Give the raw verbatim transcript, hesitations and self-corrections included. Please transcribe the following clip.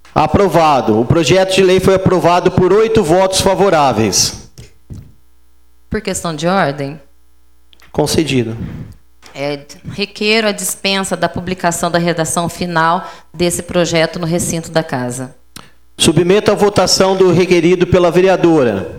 Aprovado. O projeto de lei foi aprovado por oito votos favoráveis. Por questão de ordem, Concedido. é, requeiro a dispensa da publicação da redação final desse projeto no recinto da casa. Submeto à votação do requerido pela vereadora.